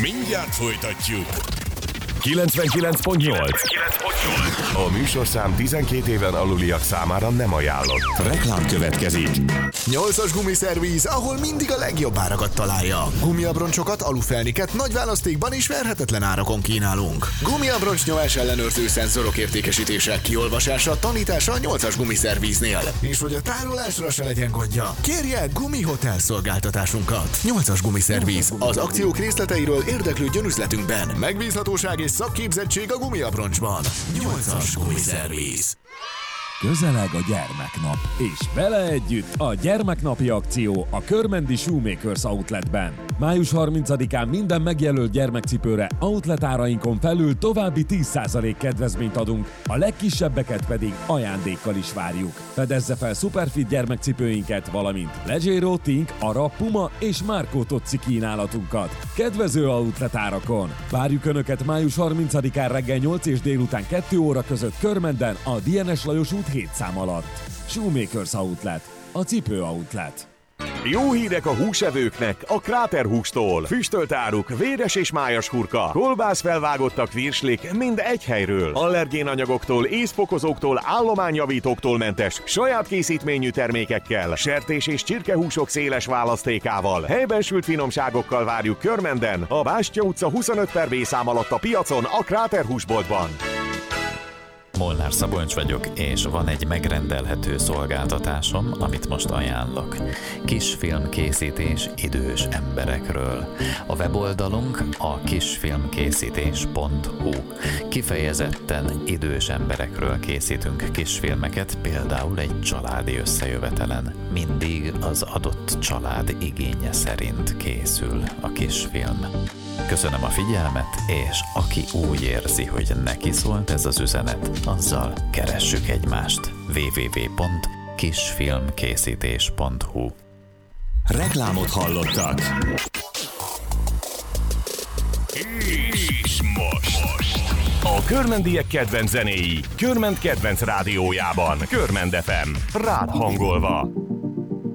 Mindjárt folytatjuk. 99.8. A műsorszám 12 éven aluliak számára nem ajánlott. Reklám következik. 8-as gumiszervíz, ahol mindig a legjobb árakat találja. Gumiabroncsokat, alufelniket nagy választékban és verhetetlen árakon kínálunk. Gumiabroncs nyomás ellenőrző szenzorok értékesítése, kiolvasása, tanítása a 8-as gumiszervíznél. És hogy a tárolásra se legyen gondja, kérje Gumi Hotel szolgáltatásunkat. 8-as gumiszervíz. Az akciók részleteiről érdeklődjön üzletünkben. Megbízhatóság és szakképzettség a gumiabroncsban. 8-as gumiszervíz. Közeleg a gyermeknap, és vele együtt a gyermeknapi akció a Körmendi Shoemakers Outletben. Május 30-án minden megjelölt gyermekcipőre outlet árainkon felül további 10% kedvezményt adunk, a legkisebbeket pedig ajándékkal is várjuk. Fedezze fel Superfit gyermekcipőinket, valamint Leggero, Tink, Ara, Puma és Marco Tocci kínálatunkat. Kedvező outlet árakon. Várjuk Önöket május 30-án reggel 8 és délután 2 óra között Körmenden a DNS Lajos út 7 szám alatt. Shoemakers Outlet, a cipő outlet. Jó hírek a húsevőknek a Kráter hústól. Füstölt áruk, véres és májas hurka, kolbász felvágottak virslik mind egy helyről. Allergénanyagoktól, ízfokozóktól, állományjavítóktól mentes, saját készítményű termékekkel, sertés és csirkehúsok széles választékával, helyben sült finomságokkal várjuk Körmenden, a Bástya utca 25/B szám alatt a piacon, a Kráter húsboltban. Molnár Szabolcs vagyok, és van egy megrendelhető szolgáltatásom, amit most ajánlok. Kisfilmkészítés idős emberekről. A weboldalunk a kisfilmkészítés.hu. Kifejezetten idős emberekről készítünk kisfilmeket, például egy családi összejövetelen. Mindig az adott család igénye szerint készül a kisfilm. Köszönöm a figyelmet, és aki úgy érzi, hogy neki szólt ez az üzenet, azzal keressük egymást. www.kisfilmkészítés.hu. Reklámot hallottak. És most. A körmendiek kedvenc zenéi, Körment kedvenc rádiójában, Körmend FM, rád hangolva.